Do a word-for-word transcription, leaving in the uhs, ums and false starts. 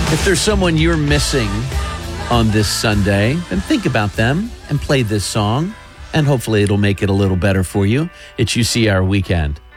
If there's someone you're missing on this Sunday, then think about them and play this song, and hopefully it'll make it a little better for you. It's U C R Weekend.